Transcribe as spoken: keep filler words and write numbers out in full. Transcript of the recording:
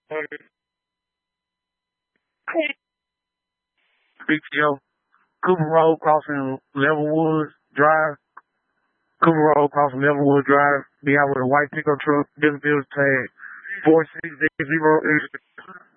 Big Joe. Cooper Road crossing Levelwood Drive. Cooper Road crossing Levelwood Drive. Be out with a white pickup truck. Disability tag four six zero.